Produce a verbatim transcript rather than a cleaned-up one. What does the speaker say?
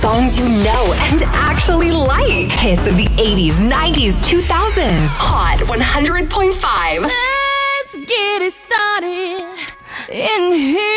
songs you know and actually like. Hits of the eighties, nineties, two thousands. Hot one hundred point five. Let's get it started in here.